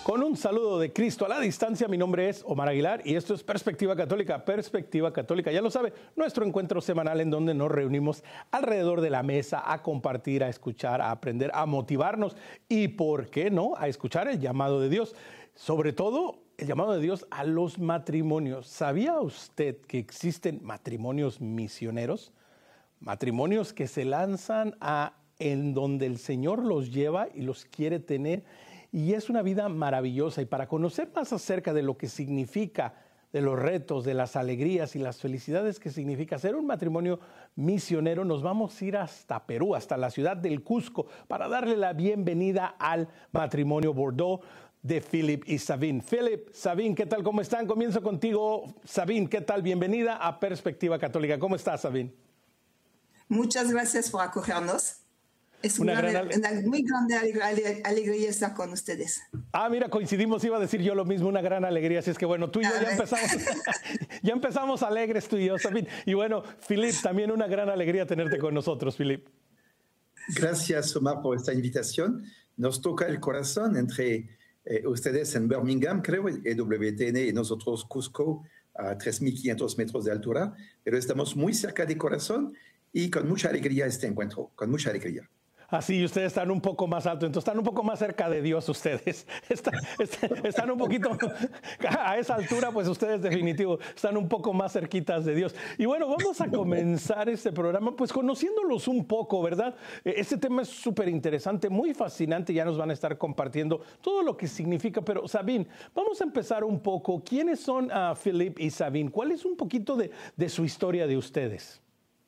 Con un saludo de Cristo a la distancia, mi nombre es Omar Aguilar y esto es Perspectiva Católica. Perspectiva Católica, ya lo sabe, nuestro encuentro semanal en donde nos reunimos alrededor de la mesa a compartir, a escuchar, a aprender, a motivarnos y, ¿por qué no?, a escuchar el llamado de Dios. Sobre todo, el llamado de Dios a los matrimonios. ¿Sabía usted que existen matrimonios misioneros? Matrimonios que se lanzan en donde el Señor los lleva y los quiere tener. Y es una vida maravillosa. Y para conocer más acerca de lo que significa, de los retos, de las alegrías y las felicidades que significa ser un matrimonio misionero, nos vamos a ir hasta Perú, hasta la ciudad del Cusco, para darle la bienvenida al matrimonio Bordeaux de Philip y Sabine. Philip, Sabine, ¿qué tal? ¿Cómo están? Comienzo contigo. Sabine, ¿qué tal? Bienvenida a Perspectiva Católica. ¿Cómo estás, Sabine? Muchas gracias por acogernos. Es una muy grande alegría estar con ustedes. Mira, coincidimos, iba a decir yo lo mismo, una gran alegría. Así es que bueno, tú y yo ya empezamos alegres, tú y yo, Sabine. Y bueno, Philip, también una gran alegría tenerte con nosotros, Philip. Gracias, Omar, por esta invitación. Nos toca el corazón entre ustedes en Birmingham, creo, EWTN, y nosotros Cusco, a 3.500 metros de altura, pero estamos muy cerca de corazón y con mucha alegría este encuentro, con mucha alegría. Así, ustedes están un poco más alto, entonces están un poco más cerca de Dios ustedes. Están un poquito a esa altura, pues ustedes definitivo están un poco más cerquitas de Dios. Y bueno, vamos a comenzar este programa pues conociéndolos un poco, ¿verdad? Este tema es súper interesante, muy fascinante, ya nos van a estar compartiendo todo lo que significa. Pero Sabine, vamos a empezar un poco. ¿Quiénes son Philip y Sabine? ¿Cuál es un poquito de su historia de ustedes?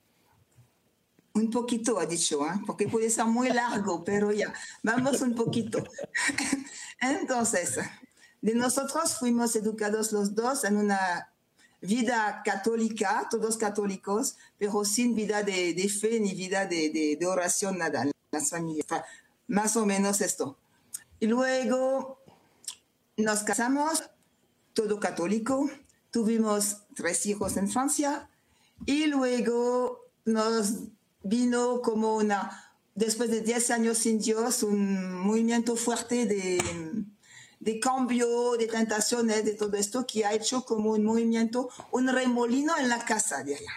Un poquito, ha dicho, porque puede ser muy largo, pero ya, vamos un poquito. Entonces, de nosotros fuimos educados los dos en una vida católica, todos católicos, pero sin vida de fe ni vida de oración, nada, en las familias. Más o menos esto. Y luego nos casamos, todo católico, tuvimos 3 hijos en Francia y luego nos vino como después de 10 años sin Dios, un movimiento fuerte de cambio, de tentaciones, de todo esto, que ha hecho como un movimiento, un remolino en la casa, diría.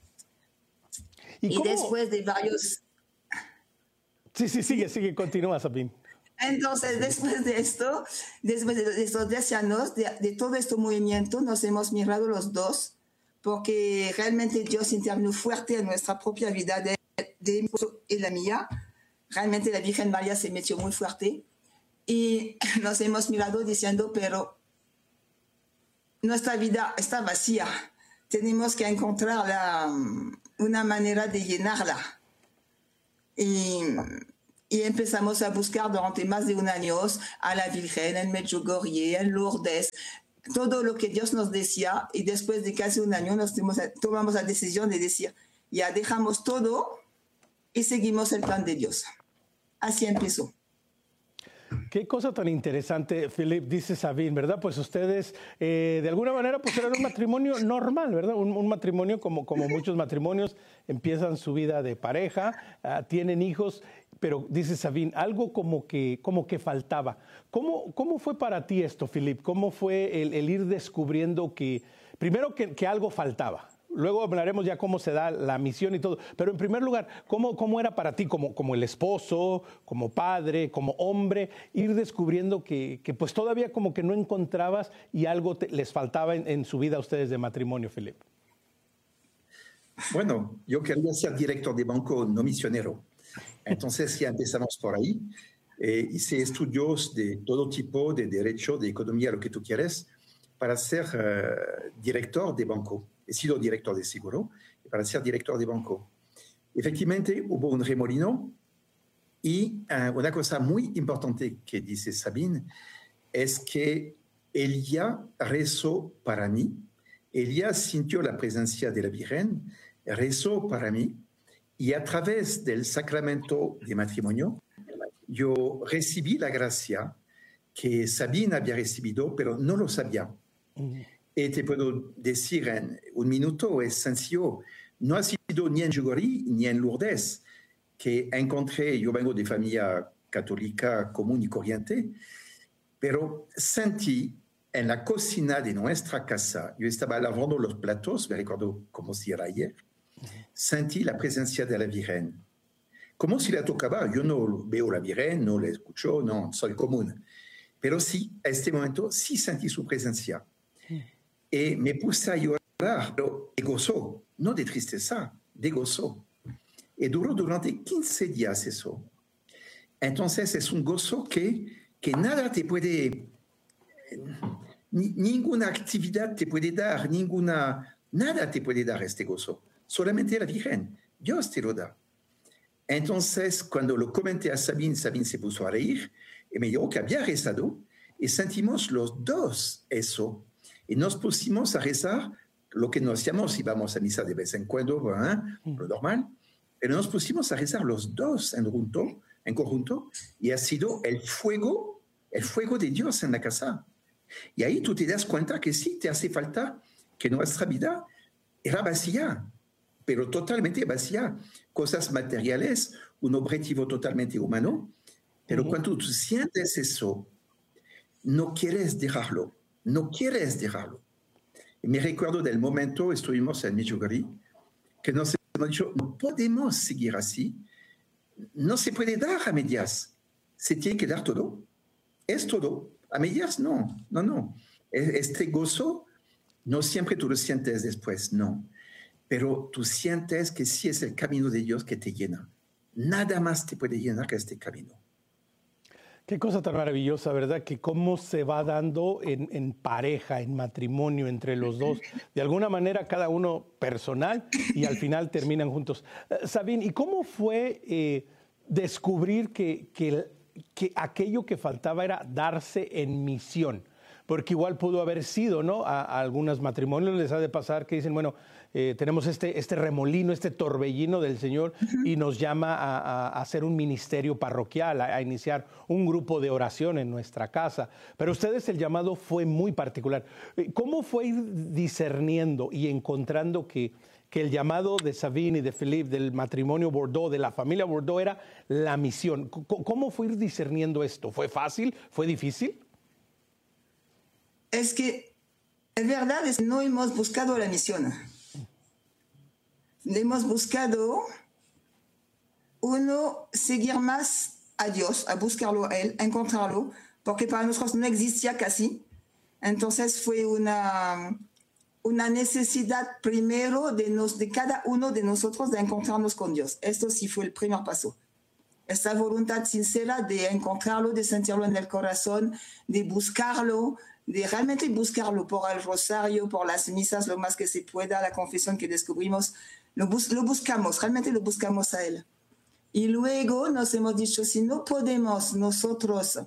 Y después de varios... Sí, sigue, continúa, Sabine. Entonces, después de esto, después de estos 10 años, de todo este movimiento, nos hemos mirado los dos, porque realmente Dios intervino fuerte en nuestra propia vida de mi esposo y la mía. Realmente la Virgen María se metió muy fuerte y nos hemos mirado diciendo, pero nuestra vida está vacía, tenemos que encontrar una manera de llenarla. Y empezamos a buscar durante más de 1 año a la Virgen en Medjugorje, en Lourdes, todo lo que Dios nos decía, y después de casi 1 año tomamos la decisión de decir, ya dejamos todo y seguimos el plan de Dios. Así empezó. Qué cosa tan interesante, Philip, dice Sabine, ¿verdad? Pues ustedes, de alguna manera, pues eran un matrimonio normal, ¿verdad? Un matrimonio como muchos matrimonios, empiezan su vida de pareja, tienen hijos, pero dice Sabine, algo como que faltaba. ¿Cómo fue para ti esto, Philip? ¿Cómo fue el ir descubriendo primero que algo faltaba? Luego hablaremos ya cómo se da la misión y todo. Pero en primer lugar, ¿cómo era para ti como el esposo, como padre, como hombre, ir descubriendo que pues todavía como que no encontrabas y algo les faltaba en su vida a ustedes de matrimonio, Philip? Bueno, yo quería ser director de banco, no misionero. Entonces ya empezamos por ahí. Hice estudios de todo tipo, de derecho, de economía, lo que tú quieres, para ser director de banco. He sido director de seguro para ser director de banco. Efectivamente, hubo un remolino y una cosa muy importante que dice Sabine es que ella rezó para mí, ella sintió la presencia de la Virgen, rezó para mí y a través del sacramento de matrimonio yo recibí la gracia que Sabine había recibido, pero no lo sabía. Y te puedo decir en 1 minuto, es sencillo, no ha sido ni en Medjugorje ni en Lourdes que encontré, yo vengo de familia católica común y corriente, pero sentí en la cocina de nuestra casa, yo estaba lavando los platos, me recuerdo como si era ayer, sentí la presencia de la Virgen. Como si la tocaba, yo no veo la Virgen, no la escucho, no, soy común. Pero sí, a este momento sí sentí su presencia. Y me puse a llorar, pero de gozo, no de tristeza, de gozo. Y duró durante 15 días eso. Entonces es un gozo que nada te puede, ninguna actividad te puede dar, nada te puede dar este gozo. Solamente la Virgen, Dios te lo da. Entonces, cuando lo comenté a Sabine, Sabine se puso a reír y me dijo que había rezado y sentimos los dos eso. Y nos pusimos a rezar lo que no hacíamos, íbamos a misa de vez en cuando, lo normal, pero nos pusimos a rezar los dos en conjunto y ha sido el fuego de Dios en la casa. Y ahí tú te das cuenta que sí, te hace falta que nuestra vida era vacía, pero totalmente vacía. Cosas materiales, un objetivo totalmente humano, pero cuando tú sientes eso, no quieres dejarlo. Y me recuerdo del momento, estuvimos en Medjugorje, que nos hemos dicho, no podemos seguir así, no se puede dar a medias, se tiene que dar todo. Es todo, a medias no. Este gozo, no siempre tú lo sientes después, no. Pero tú sientes que sí es el camino de Dios que te llena. Nada más te puede llenar que este camino. Qué cosa tan maravillosa, ¿verdad? Que cómo se va dando en pareja, en matrimonio entre los dos. De alguna manera cada uno personal y al final terminan juntos. Sabine, ¿y cómo fue descubrir que aquello que faltaba era darse en misión? Porque igual pudo haber sido, ¿no? A algunos matrimonios les ha de pasar que dicen, bueno, tenemos este remolino, este torbellino del Señor y nos llama a hacer un ministerio parroquial, a iniciar un grupo de oración en nuestra casa. Pero ustedes el llamado fue muy particular. ¿Cómo fue ir discerniendo y encontrando que el llamado de Sabine y de Philippe, del matrimonio Bordeaux, de la familia Bordeaux, era la misión? ¿Cómo fue ir discerniendo esto? ¿Fue fácil? ¿Fue difícil? Es que la verdad es que no hemos buscado la misión. Le hemos buscado, seguir más a Dios, a buscarlo a Él, a encontrarlo, porque para nosotros no existía casi. Entonces fue una necesidad primero de cada uno de nosotros de encontrarnos con Dios. Esto sí fue el primer paso. Esta voluntad sincera de encontrarlo, de sentirlo en el corazón, de buscarlo, de realmente buscarlo por el rosario, por las misas, lo más que se pueda, la confesión que descubrimos, lo buscamos, realmente lo buscamos a Él. Y luego nos hemos dicho, si no podemos nosotros,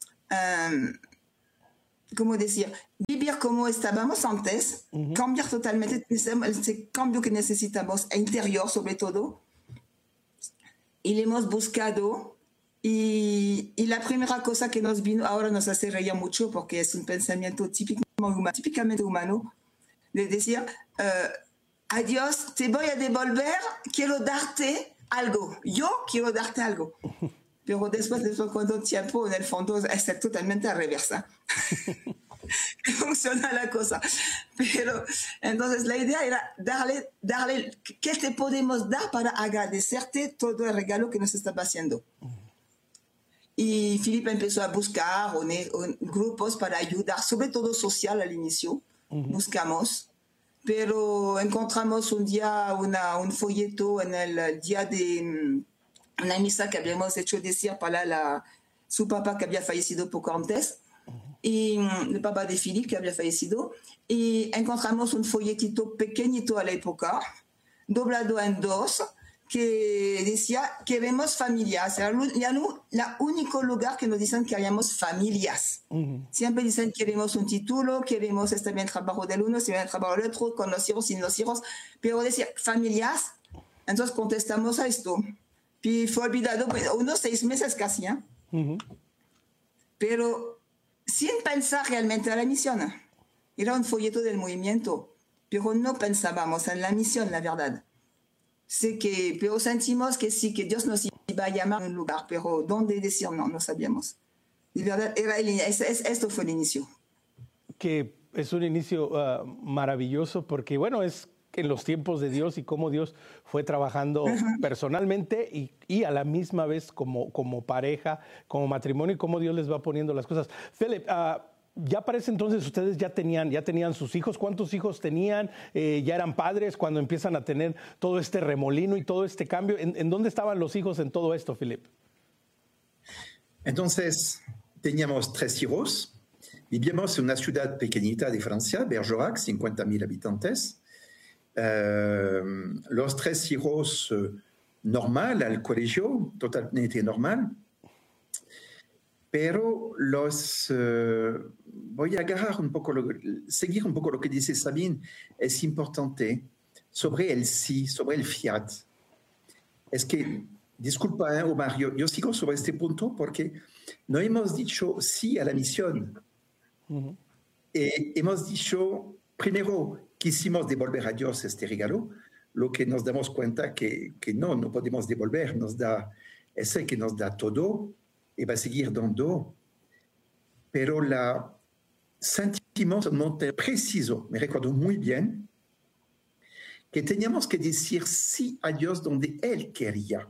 ¿cómo decir? Vivir como estábamos antes, cambiar totalmente, ese cambio que necesitamos, interior sobre todo, y le hemos buscado. Y la primera cosa que nos vino, ahora nos hace reír mucho porque es un pensamiento típicamente humano, de decir, a Dios te voy a devolver, quiero darte algo, yo quiero darte algo. Pero después de cuánto tiempo, en el fondo, es totalmente a reversa. Funciona la cosa. Pero entonces la idea era darle, ¿qué te podemos dar para agradecerte todo el regalo que nos estaba haciendo? Y Philippe empezó a buscar grupos para ayudar, sobre todo social al inicio. Buscamos, pero encontramos un día un folleto en el día de una misa que habíamos hecho decir para su papá que había fallecido poco antes, y el papá de Philippe que había fallecido, y encontramos un folletito pequeñito a la época, doblado en dos, que decía, queremos familias. Era el único lugar que nos dicen que queríamos familias. Siempre dicen, queremos un título, queremos estar bien trabajo del uno, estar bien trabajo del otro, con los hijos, sin los hijos, pero decir, familias. Entonces contestamos a esto. Y fue olvidado unos 6 meses casi, ¿eh? Pero sin pensar realmente en la misión. Era un folleto del movimiento, pero no pensábamos en la misión, la verdad. Pero sentimos que sí, que Dios nos iba a llamar a un lugar, pero dónde decir no sabíamos. De verdad, esto fue el inicio. Que es un inicio maravilloso porque, bueno, es en los tiempos de Dios y cómo Dios fue trabajando personalmente y a la misma vez como pareja, como matrimonio y cómo Dios les va poniendo las cosas. Philip, ya para ese entonces ustedes ya tenían sus hijos. ¿Cuántos hijos tenían? ¿Ya eran padres cuando empiezan a tener todo este remolino y todo este cambio? ¿En dónde estaban los hijos en todo esto, Philip? Entonces, teníamos 3 hijos. Vivíamos en una ciudad pequeñita de Francia, Bergerac, 50.000 habitantes. Los 3 hijos normal al colegio, totalmente normal. Pero voy a agarrar un poco, seguir un poco lo que dice Sabine. Es importante sobre el sí, sobre el fiat. Es que, disculpa, Omar, yo sigo sobre este punto porque no hemos dicho sí a la misión. Hemos dicho, primero, quisimos devolver a Dios este regalo, lo que nos damos cuenta que no podemos devolver, es el que nos da todo y va a seguir dando, pero sentimos un momento preciso, me recuerdo muy bien, que teníamos que decir sí a Dios donde Él quería.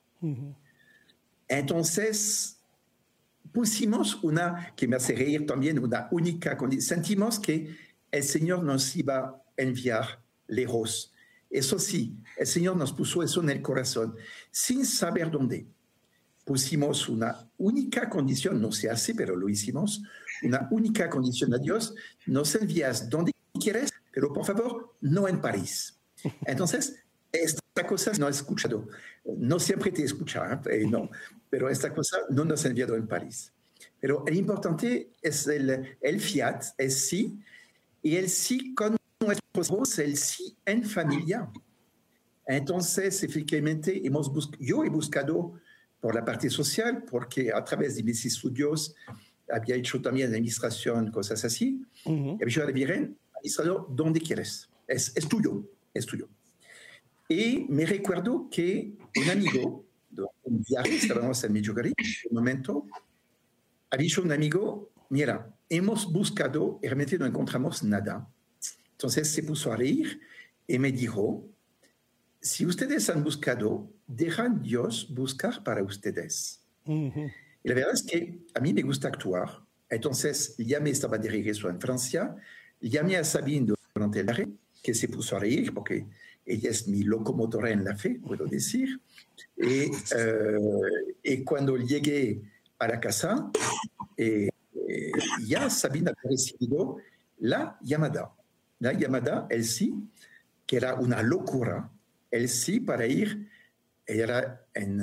Entonces, pusimos una, que me hace reír también, una única condición. Sentimos que el Señor nos iba a enviar lejos. Eso sí, el Señor nos puso eso en el corazón, sin saber dónde. Pusimos una única condición, no se hace, pero lo hicimos, una única condición a Dios: nos envías donde quieres, pero por favor, no en París. Entonces, esta cosa no he escuchado, no siempre te escucha, no, pero esta cosa no nos ha enviado en París. Pero el importante es el fiat, el sí, y el sí con nuestros hijos, el sí en familia. Entonces, efectivamente, yo he buscado por la parte social, porque a través de mis estudios había hecho también administración, cosas así. Y había dicho, bien, administrador, donde quieres, es tuyo, es tuyo. Y me recuerdo que un amigo, un viaje, estábamos en Medjugorje, en un momento, había dicho un amigo, mira, hemos buscado y realmente no encontramos nada. Entonces se puso a reír y me dijo, si ustedes han buscado, dejan Dios buscar para ustedes. Y la verdad es que a mí me gusta actuar. Entonces ya me estaba de regreso en Francia, llamé a Sabine durante el viaje, que se puso a reír porque ella es mi locomotora en la fe, puedo decir. Y cuando llegué a la casa, ya Sabine había recibido la llamada, el sí, que era una locura, el sí para ir, era en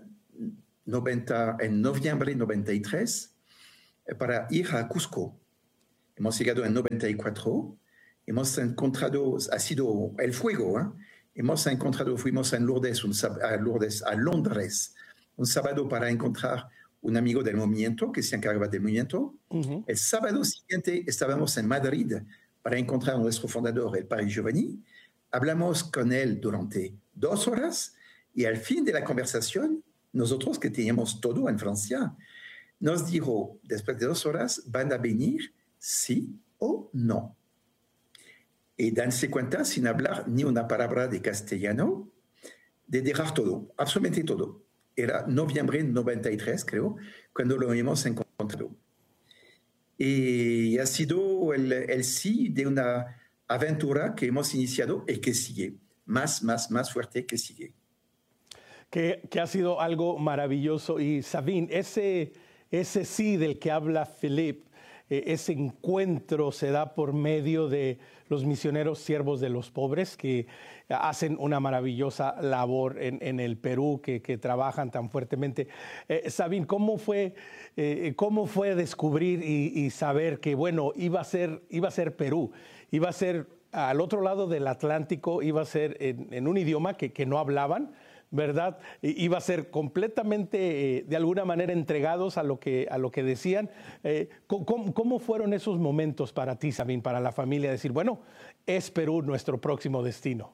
noviembre 93, para ir a Cusco. Hemos llegado en 94, hemos encontrado, ha sido el fuego, fuimos a Londres, un sábado para encontrar un amigo del movimiento que se encargaba del movimiento. El sábado siguiente estábamos en Madrid para encontrar a nuestro fundador, el padre Giovanni. Hablamos con él durante 2 horas y al fin de la conversación, nosotros que teníamos todo en Francia, nos dijo, después de 2 horas, ¿van a venir sí o no? Y danse cuenta, sin hablar ni una palabra de castellano, de dejar todo, absolutamente todo. Era noviembre 93, creo, cuando lo hemos encontrado. Y ha sido el sí de una aventura que hemos iniciado y que sigue, más fuerte que sigue. Que ha sido algo maravilloso. Y Sabine, ese sí del que habla Philip, ese encuentro se da por medio de los misioneros siervos de los pobres que hacen una maravillosa labor en el Perú, que trabajan tan fuertemente. Sabine, ¿cómo fue descubrir y saber que, bueno, iba a ser Perú, iba a ser al otro lado del Atlántico, iba a ser en un idioma que no hablaban, ¿verdad? Iba a ser completamente, de alguna manera, entregados a lo que decían. ¿Cómo fueron esos momentos para ti, Sabine, para la familia? Decir, bueno, es Perú nuestro próximo destino.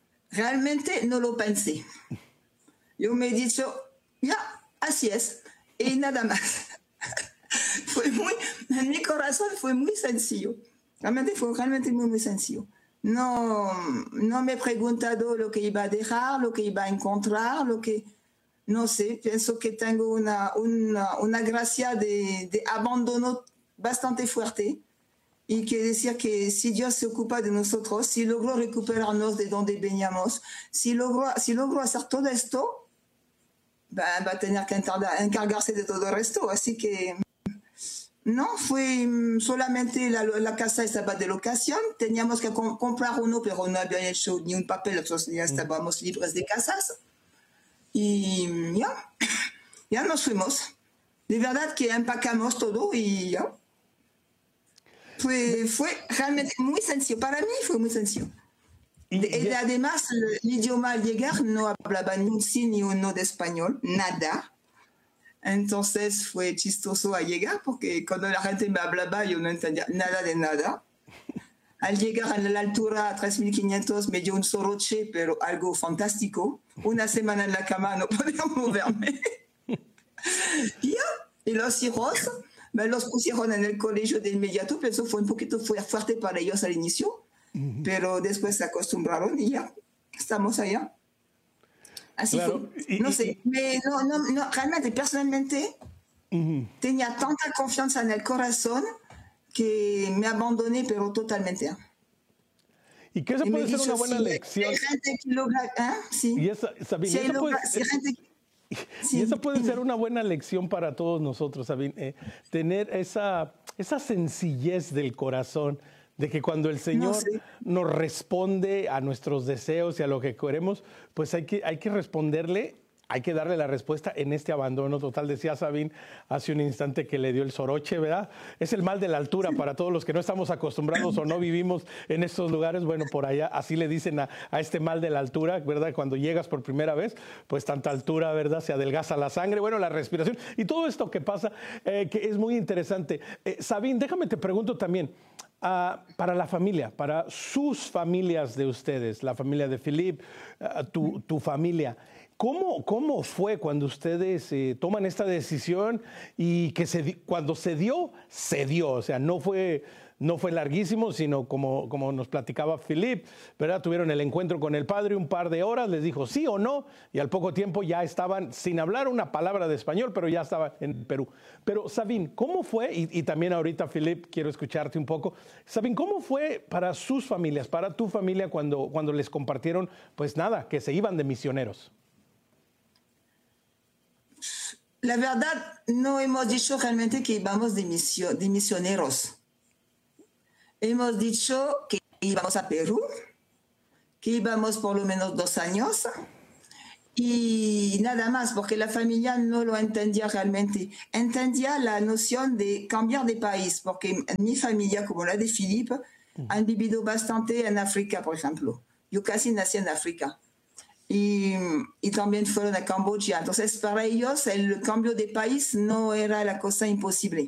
Realmente no lo pensé. Yo me he dicho, ya, así es. y nada más. En mi corazón fue muy sencillo. Realmente fue realmente muy, muy sencillo. No me he preguntado lo que iba a dejar, lo que iba a encontrar, no sé, pienso que tengo una gracia de abandono bastante fuerte. Y quiere decir que si Dios se ocupa de nosotros, si logró recuperarnos de donde veníamos, si logró hacer todo esto, va a tener que encargarse de todo el resto. Así que no, fue solamente la casa estaba de locación, teníamos que comprar uno, pero no había hecho ni un papel, entonces ya estábamos libres de casas. Y ya nos fuimos. De verdad que empacamos todo y ya. Fue realmente muy sencillo. Para mí fue muy sencillo. Y además, el idioma al llegar no hablaba ni un sí ni un no de español, nada. Entonces fue chistoso al llegar porque cuando la gente me hablaba yo no entendía nada de nada. Al llegar a la altura a 3.500 me dio un soroche, pero algo fantástico. Una semana en la cama no podía moverme. Y los hijos me los pusieron en el colegio de inmediato, pero eso fue un poquito fuerte para ellos al inicio, pero después se acostumbraron y ya estamos allá. Así claro, fue. No sé, no, realmente, personalmente, tenía tanta confianza en el corazón que me abandoné, pero totalmente. ¿Y qué se puede ser una buena lección? Hay gente que logra, sí. Y esa, Sabine, y esa puede ser una buena lección para todos nosotros, Sabine, tener esa sencillez del corazón, de que cuando el Señor nos responde a nuestros deseos y a lo que queremos, pues hay que responderle, hay que darle la respuesta en este abandono total. Decía Sabine hace un instante que le dio el soroche, ¿verdad? Es el mal de la altura para todos los que no estamos acostumbrados o no vivimos en estos lugares. Bueno, por allá así le dicen a este mal de la altura, ¿verdad? Cuando llegas por primera vez, pues tanta altura, ¿verdad? Se adelgaza la sangre, bueno, la respiración y todo esto que pasa, que es muy interesante. Sabine, déjame te pregunto también, para la familia, para sus familias de ustedes, la familia de Philippe, tu familia, ¿cómo fue cuando ustedes toman esta decisión y que cuando se dio? O sea, no fue larguísimo, sino como nos platicaba Philippe, ¿verdad? Tuvieron el encuentro con el padre un par de horas, les dijo sí o no, y al poco tiempo ya estaban sin hablar una palabra de español, pero ya estaban en Perú. Pero Sabine, ¿cómo fue? Y también ahorita, Philippe, quiero escucharte un poco. Sabine, ¿cómo fue para sus familias, para tu familia, cuando les compartieron, pues nada, que se iban de misioneros? La verdad, no hemos dicho realmente que íbamos de misioneros. Hemos dicho que íbamos a Perú, que íbamos por lo menos 2 años y nada más, porque la familia no lo entendía realmente. Entendía la noción de cambiar de país, porque en mi familia, como la de Philippe, han vivido bastante en África, por ejemplo. Yo casi nací en África. Y también fueron a Camboya. Entonces, para ellos, el cambio de país no era la cosa imposible.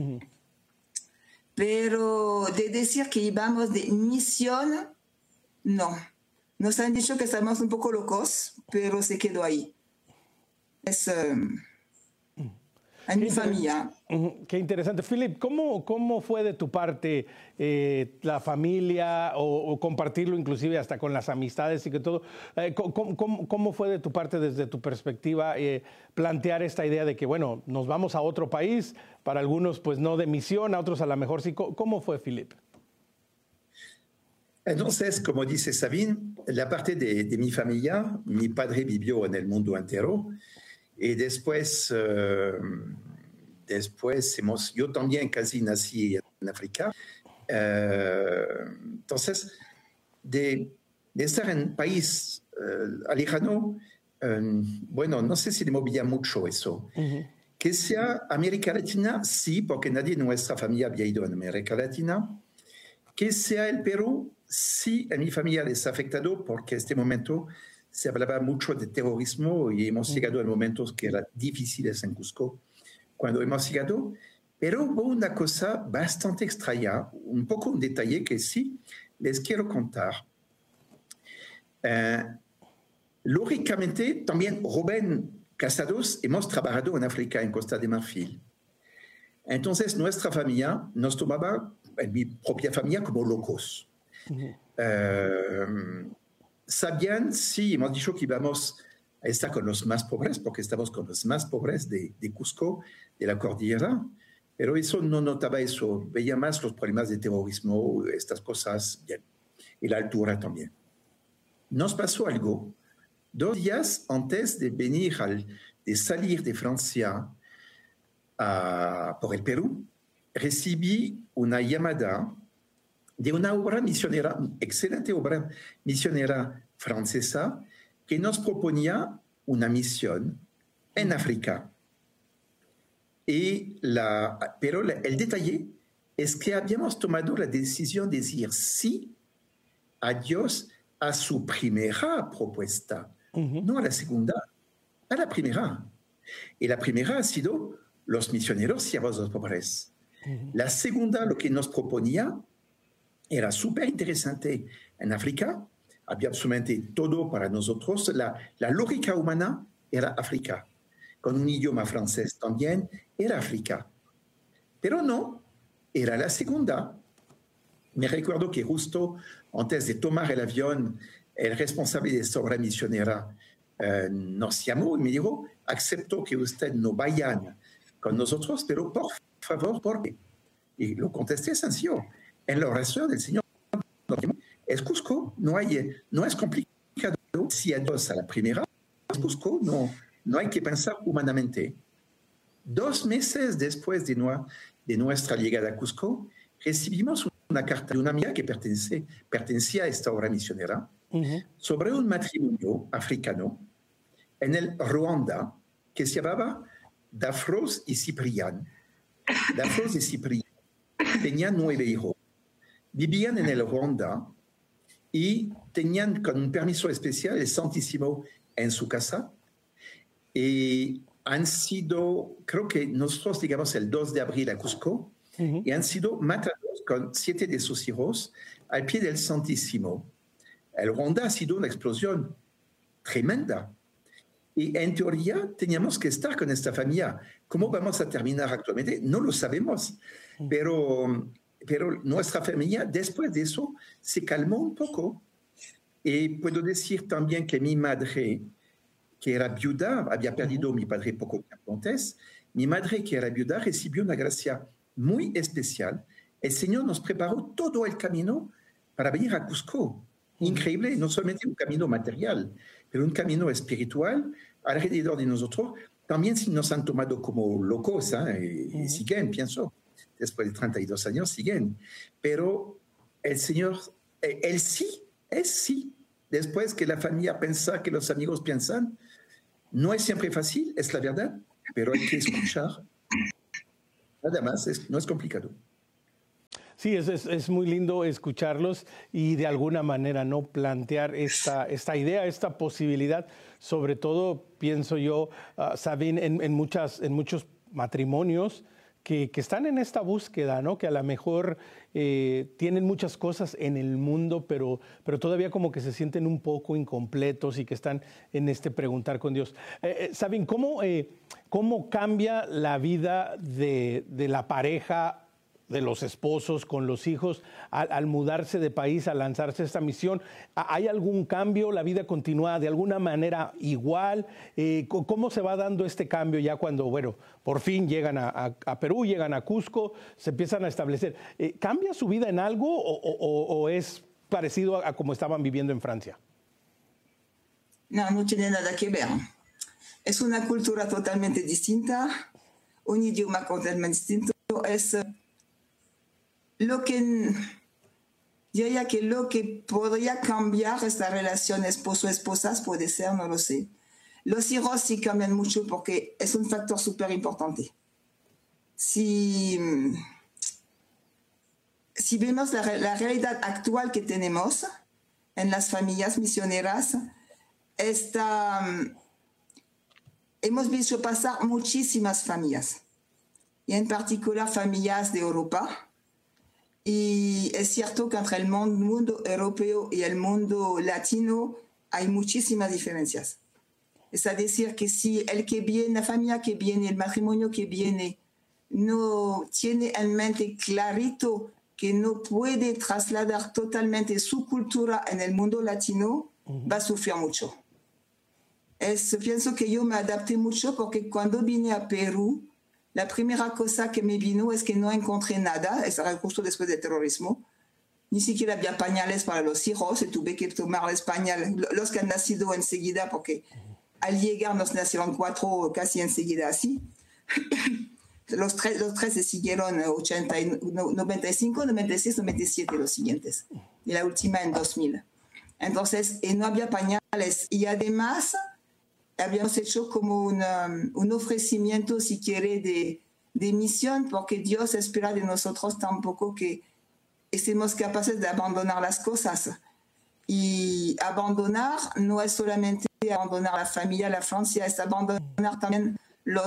Pero de decir que íbamos de misión, no. Nos han dicho que estamos un poco locos, pero se quedó ahí. Es en mi familia. Qué interesante. Philippe, ¿cómo fue de tu parte la familia o compartirlo inclusive hasta con las amistades y que todo? ¿Cómo fue de tu parte desde tu perspectiva plantear esta idea de que, bueno, nos vamos a otro país, para algunos pues no de misión, a otros a lo mejor sí? ¿Cómo fue, Philippe? Entonces, como dice Sabine, la parte de mi familia, mi padre vivió en el mundo entero y después yo también casi nací en África. Entonces, de estar en un país lejano, bueno, no sé si le movía mucho eso. Que sea América Latina, sí, porque nadie de nuestra familia había ido a América Latina. Que sea el Perú, sí, en mi familia les ha afectado porque en este momento se hablaba mucho de terrorismo y hemos llegado a momentos que eran difíciles en Cusco. Cuando hemos llegado, pero hubo una cosa bastante extraña, un poco un detalle que sí les quiero contar. Lógicamente, también Rubén casados, hemos trabajado en África, en Costa de Marfil. Entonces, nuestra familia nos tomaba, en mi propia familia, como locos. Sabían, sí, hemos dicho que íbamos a estar con los más pobres, porque estamos con los más pobres de Cusco, de la cordillera, pero eso no notaba eso, veía más los problemas de terrorismo, estas cosas, bien, y la altura también. Nos pasó algo 2 días antes de venir, de salir de Francia por el Perú. Recibí una llamada de una obra misionera, excelente obra misionera francesa, que nos proponía una misión en África. Pero el detalle es que habíamos tomado la decisión de decir sí a Dios a su primera propuesta, no a la segunda, a la primera. Y la primera ha sido los misioneros siervos de los pobres. La segunda, lo que nos proponía, era súper interesante en África, había absolutamente todo para nosotros. La lógica humana era África, con un idioma francés también, era África. Pero no, era la segunda. Me recuerdo que justo antes de tomar el avión, el responsable de esta obra misionera nos llamó y me dijo, acepto que usted no vayan con nosotros, pero por favor, ¿por qué? Y lo contesté sencillo. En la oración del Señor, es Cusco, no es complicado. Si entonces a la primera, es Cusco, no hay que pensar humanamente. 2 meses después de nuestra llegada a Cusco, recibimos una carta de una amiga que pertenecía a esta obra misionera sobre un matrimonio africano en el Ruanda que se llamaba Dafros y Ciprián. Dafros y Ciprián tenían 9 hijos. Vivían en el Ruanda y tenían con un permiso especial el Santísimo en su casa. Y han sido, creo que nosotros llegamos el 2 de abril a Cusco, y han sido matados con 7 de sus hijos al pie del Santísimo. El Ruanda ha sido una explosión tremenda. Y en teoría teníamos que estar con esta familia. ¿Cómo vamos a terminar actualmente? No lo sabemos, pero nuestra familia después de eso se calmó un poco. Y puedo decir también que mi madre, que era viuda, había perdido a mi padre poco tiempo antes, mi madre, que era viuda, recibió una gracia muy especial. El Señor nos preparó todo el camino para venir a Cusco. Increíble, no solamente un camino material, pero un camino espiritual alrededor de nosotros. También si nos han tomado como locos, y siguen, pienso, después de 32 años, siguen. Pero el Señor, el sí, es sí. Después que la familia piensa, que los amigos piensan, no es siempre fácil, es la verdad, pero hay que escuchar. Nada más, no es complicado. Sí, es muy lindo escucharlos y de alguna manera no plantear esta idea, esta posibilidad. Sobre todo, pienso yo, Sabine, en muchos matrimonios que están en esta búsqueda, ¿no? Que a lo mejor tienen muchas cosas en el mundo, pero todavía como que se sienten un poco incompletos y que están en este preguntar con Dios. Sabine, ¿cómo cambia la vida de la pareja, de los esposos con los hijos al mudarse de país, al lanzarse esta misión? ¿Hay algún cambio? ¿La vida continúa de alguna manera igual? ¿Cómo se va dando este cambio ya cuando, bueno, por fin llegan a Perú, llegan a Cusco, se empiezan a establecer? ¿Cambia su vida en algo o es parecido a como estaban viviendo en Francia? No tiene nada que ver. Es una cultura totalmente distinta, un idioma totalmente distinto. Es lo que podría cambiar esta relación esposo-esposas puede ser, no lo sé. Los hijos sí cambian mucho porque es un factor súper importante. Si vemos la realidad actual que tenemos en las familias misioneras, hemos visto pasar muchísimas familias, y en particular familias de Europa. Y es cierto que entre el mundo europeo y el mundo latino hay muchísimas diferencias. Es decir, que si el que viene, la familia que viene, el matrimonio que viene, no tiene en mente clarito que no puede trasladar totalmente su cultura en el mundo latino, va a sufrir mucho. Pienso que yo me adapté mucho porque cuando vine a Perú, la primera cosa que me vino es que no encontré nada, es justo después del terrorismo. Ni siquiera había pañales para los hijos y tuve que tomar el pañal, los que han nacido enseguida, porque al llegar nos nacieron 4 casi enseguida así. Los tres se siguieron 95, 96, 97 los siguientes. Y la última en 2000. Entonces, no había pañales. Y además, habíamos hecho como un ofrecimiento, si quiere, de misión, porque Dios espera de nosotros tampoco que estemos capaces de abandonar las cosas. Y abandonar no es solamente abandonar la familia, la Francia, es abandonar también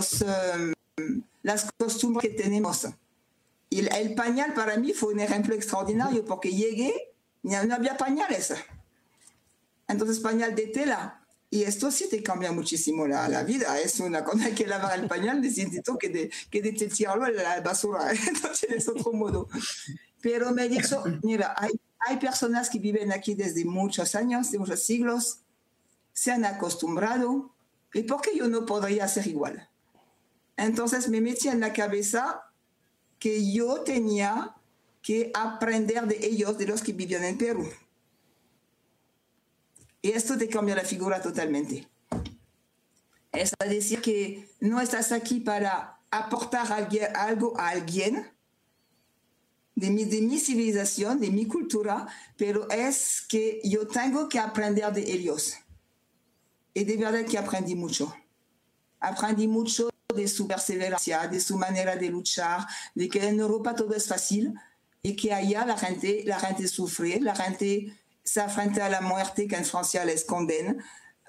las costumbres que tenemos. Y el pañal para mí fue un ejemplo extraordinario porque llegué y no había pañales. Entonces pañal de tela. Y esto sí te cambia muchísimo la vida. Es una cosa que lavar el pañal, necesito que de tirarlo a la basura. Entonces es otro modo. Pero me dijo, mira, hay personas que viven aquí desde muchos años, de muchos siglos, se han acostumbrado. ¿Y por qué yo no podría hacer igual? Entonces me metí en la cabeza que yo tenía que aprender de ellos, de los que vivían en Perú. Y esto te cambia la figura totalmente. Es decir, que no estás aquí para aportar algo a alguien de mi civilización, de mi cultura, pero es que yo tengo que aprender de ellos. Y de verdad que aprendí mucho. Aprendí mucho de su perseverancia, de su manera de luchar, de que en Europa todo es fácil y que allá la gente sufre, la gente se enfrenta a la muerte que en Francia les condena.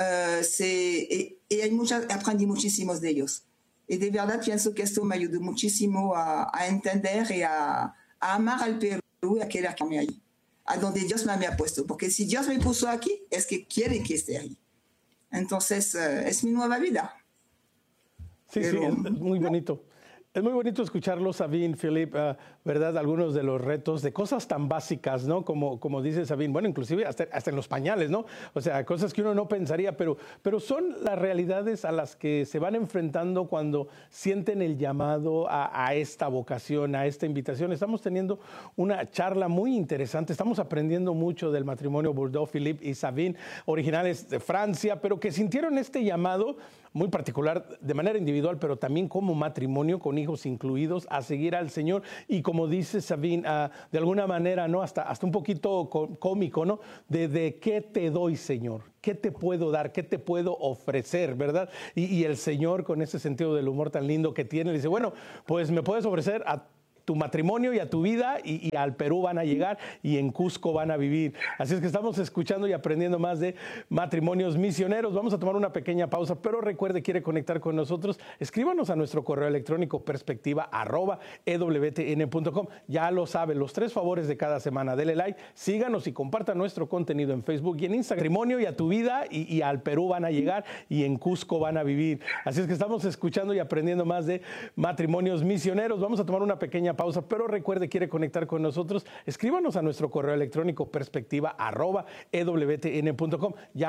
Aprendí muchísimos de ellos. Y de verdad pienso que esto me ayudó muchísimo a entender y a amar al Perú y a querer quedarme ahí, a donde Dios me había puesto. Porque si Dios me puso aquí, es que quiere que esté ahí. Entonces, es mi nueva vida. Sí, sí, es muy bonito. Es muy bonito escucharlo, Sabine, Philippe, ¿verdad? Algunos de los retos, de cosas tan básicas, ¿no? Como dice Sabine, bueno, inclusive hasta en los pañales, ¿no? O sea, cosas que uno no pensaría, pero son las realidades a las que se van enfrentando cuando sienten el llamado a esta vocación, a esta invitación. Estamos teniendo una charla muy interesante, estamos aprendiendo mucho del matrimonio Bourdeau, Philippe y Sabine, originales de Francia, pero que sintieron este llamado muy particular, de manera individual, pero también como matrimonio, con hijos incluidos, a seguir al Señor. Y como dice Sabine, de alguna manera, ¿no? Hasta un poquito cómico, ¿no? De qué te doy, Señor, qué te puedo dar, qué te puedo ofrecer, ¿verdad? Y el Señor, con ese sentido del humor tan lindo que tiene, le dice, bueno, pues me puedes ofrecer a tu matrimonio y a tu vida, y al Perú van a llegar y en Cusco van a vivir. Así es que estamos escuchando y aprendiendo más de matrimonios misioneros. Vamos a tomar una pequeña pausa, pero recuerde, quiere conectar con nosotros, escríbanos a nuestro correo electrónico perspectiva@ewtn.com. Ya lo sabe, los 3 favores de cada semana. Dele like, síganos y compartan nuestro contenido en Facebook y en Instagram. Matrimonio y a tu vida, y al Perú van a llegar y en Cusco van a vivir. Así es que estamos escuchando y aprendiendo más de matrimonios misioneros. Vamos a tomar una pequeña pausa, pero recuerde, quiere conectar con nosotros, escríbanos a nuestro correo electrónico perspectiva@ewtn.com. Ya